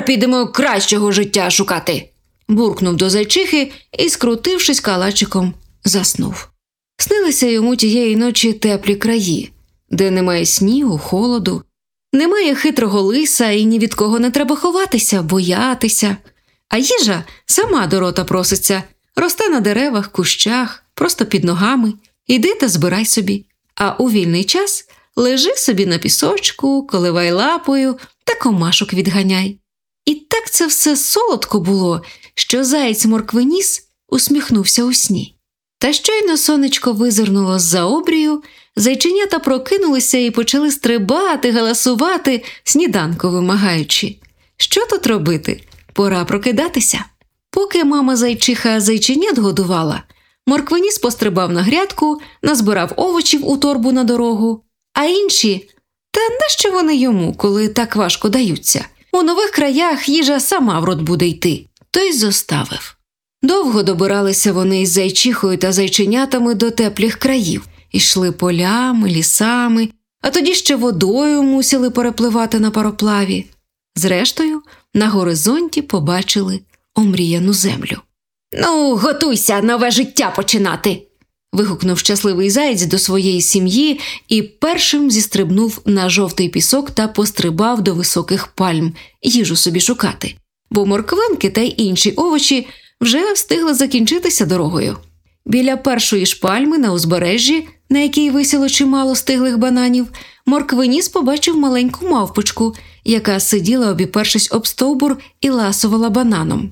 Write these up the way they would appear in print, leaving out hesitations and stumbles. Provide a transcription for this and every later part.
підемо кращого життя шукати!» Буркнув до зайчихи і, скрутившись калачиком, заснув. Снилися йому тієї ночі теплі краї, де немає снігу, холоду, немає хитрого лиса і ні від кого не треба ховатися, боятися. А їжа сама до рота проситься, росте на деревах, кущах, просто під ногами. Іди та збирай собі. А у вільний час лежи собі на пісочку, коливай лапою та комашок відганяй. І так це все солодко було, що заєць-морквиніс усміхнувся у сні. Та щойно сонечко визирнуло з-за обрію, зайченята прокинулися і почали стрибати, галасувати, сніданку вимагаючи. Що тут робити? Пора прокидатися. Поки мама зайчиха зайченят годувала, морквиніс пострибав на грядку, назбирав овочів у торбу на дорогу, а інші – та нащо вони йому, коли так важко даються? У нових краях їжа сама в рот буде йти. Той зоставив. Довго добиралися вони із зайчихою та зайченятами до теплих країв. Ішли полями, лісами, а тоді ще водою мусили перепливати на пароплаві. Зрештою, на горизонті побачили омріяну землю. «Ну, готуйся нове життя починати!» – вигукнув щасливий заєць до своєї сім'ї і першим зістрибнув на жовтий пісок та пострибав до високих пальм їжу собі шукати. Бо морквинки та й інші овочі вже встигли закінчитися дорогою. Біля першої ж пальми на узбережжі, на якій висіло чимало стиглих бананів, морквиніс побачив маленьку мавпочку, яка сиділа, обіпершись об стовбур, і ласувала бананом.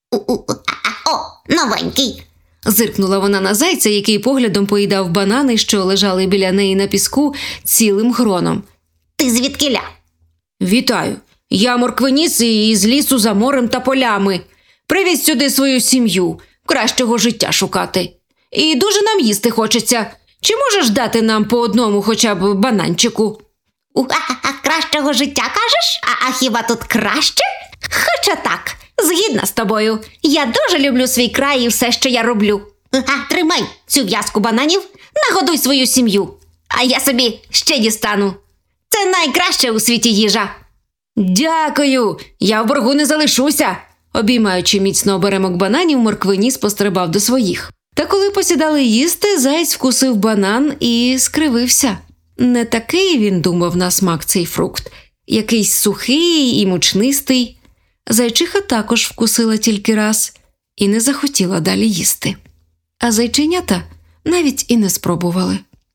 «О, новенький!» Зиркнула вона на зайця, який поглядом поїдав банани, що лежали біля неї на піску цілим гроном. «Ти звідкіля?» «Вітаю! Я морквиніс із лісу за морем та полями. Привіз сюди свою сім'ю, кращого життя шукати. І дуже нам їсти хочеться. Чи можеш дати нам по одному хоча б бананчику?» «Кращого життя, кажеш? А хіба тут краще? Хоча так, згідна з тобою. Я дуже люблю свій край і все, що я роблю. Тримай цю в'язку бананів, нагодуй свою сім'ю, а я собі ще дістану. Це найкраще у світі їжа». «Дякую! Я в боргу не залишуся!» Обіймаючи міцно оберемок бананів, морквиніс пострибав до своїх. Та коли посідали їсти, заєць вкусив банан і скривився. Не такий він думав на смак цей фрукт. Якийсь сухий і мучнистий. Зайчиха також вкусила тільки раз і не захотіла далі їсти. А зайченята навіть і не спробували.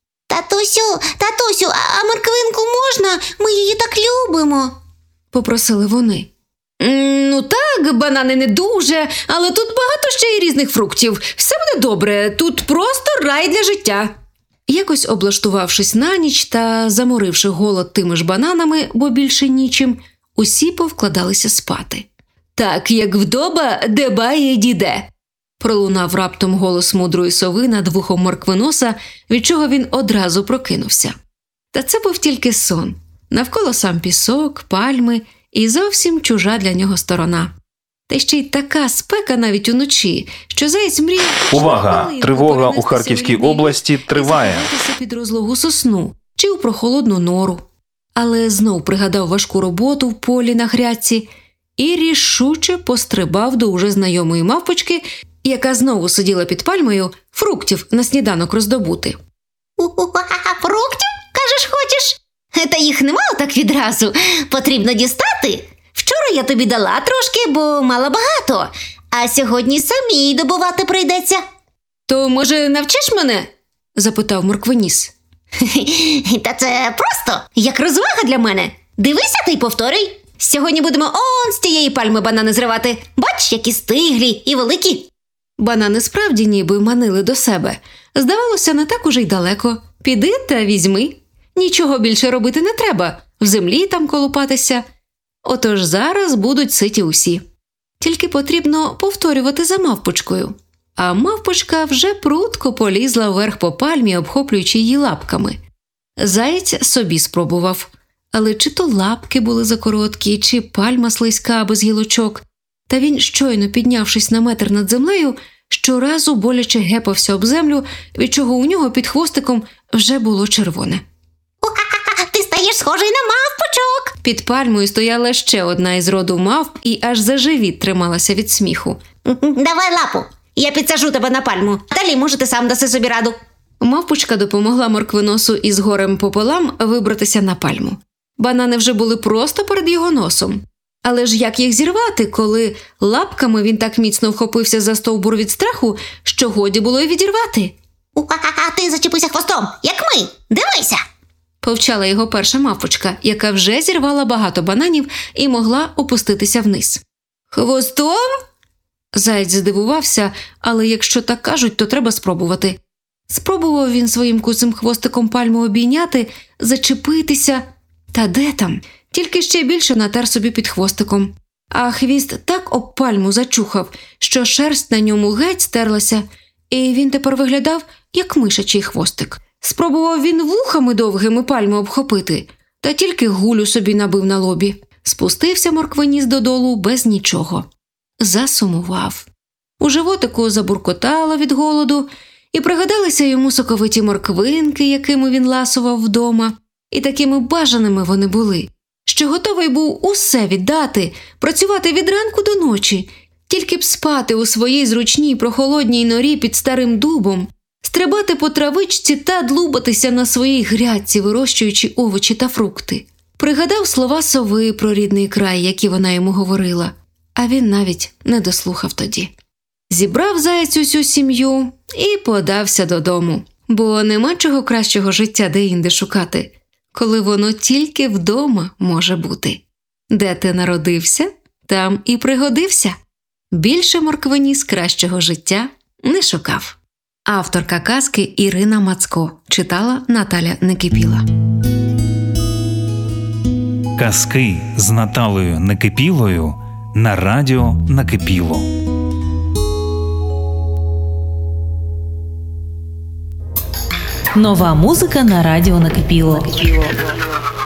Татусю, а морквинку можна? Ми її так любимо», – попросили вони. «Ну так, банани не дуже, але тут багато ще й різних фруктів. Все буде добре, тут просто рай для життя». Якось облаштувавшись на ніч та заморивши голод тими ж бананами, бо більше нічим, усі повкладалися спати. «Так, як вдома, дбає діде», – пролунав раптом голос мудрої сови над вухом морквиноса, від чого він одразу прокинувся. Та це був тільки сон. Навколо сам пісок, пальми і зовсім чужа для нього сторона. Та ще й така спека навіть уночі, що заєць мріяв... Увага! Тривога у Харківській області триває. ...під розлогу сосну чи у прохолодну нору. Але знов пригадав важку роботу в полі на грядці і рішуче пострибав до уже знайомої мавпочки, яка знову сиділа під пальмою, фруктів на сніданок роздобути. «Фруктів, кажеш, хочеш? Та їх немало так відразу. Потрібно дістати. Вчора я тобі дала трошки, бо мала багато. А сьогодні самій добувати прийдеться». «То, може, навчиш мене?» – запитав морквиніс. «Та це просто, як розвага для мене. Дивися та й повторюй. Сьогодні будемо он з тієї пальми банани зривати. Бач, які стиглі і великі». Банани справді ніби манили до себе. Здавалося, не так уже й далеко. Піди та візьми. Нічого більше робити не треба. В землі там колупатися. Отож зараз будуть ситі усі. Тільки потрібно повторювати за мавпочкою. А мавпочка вже прудко полізла вверх по пальмі, обхоплюючи її лапками. Заєць собі спробував. Але чи то лапки були закороткі, чи пальма слизька без гілочок. Та він, щойно піднявшись на метр над землею, щоразу боляче гепався об землю, від чого у нього під хвостиком вже було червоне. «Ти стаєш схожий на мавпочку!» Кабачок! Під пальмою стояла ще одна із роду мавп і аж за живіт трималася від сміху. Давай лапу, я підсажу тебе на пальму. Далі, може, ти сам даси собі раду. Мавпочка допомогла морквиносу із горем пополам вибратися на пальму. Банани вже були просто перед його носом. Але ж як їх зірвати, коли лапками він так міцно вхопився за стовбур від страху, що годі було й відірвати? А ти зачепися хвостом, як ми. Дивися! Повчала його перша мавпочка, яка вже зірвала багато бананів і могла опуститися вниз. «Хвостом?» Заєць здивувався, але якщо так кажуть, то треба спробувати. Спробував він своїм куцим хвостиком пальму обійняти, зачепитися. Та де там? Тільки ще більше натер собі під хвостиком. А хвіст так об пальму зачухав, що шерсть на ньому геть стерлася, і він тепер виглядав, як мишачий хвостик. Спробував він вухами довгими пальму обхопити, та тільки гулю собі набив на лобі. Спустився морквиніс додолу без нічого. Засумував. У животику забуркотало від голоду, і пригадалися йому соковиті морквинки, якими він ласував вдома, і такими бажаними вони були, що готовий був усе віддати, працювати від ранку до ночі, тільки б спати у своїй зручній прохолодній норі під старим дубом, стрибати по травичці та длубатися на своїй грядці, вирощуючи овочі та фрукти. Пригадав слова сови про рідний край, які вона йому говорила, а він навіть не дослухав тоді. Зібрав заєць усю сім'ю і подався додому, бо нема чого кращого життя де-інде шукати, коли воно тільки вдома може бути. Де ти народився, там і пригодився. Більше морквиніс кращого життя не шукав. Авторка казки Ірина Мацко. Читала Наталя Некипіла. Казки з Наталею Некипілою на радіо Накипіло. Нова музика на радіо Накипіло.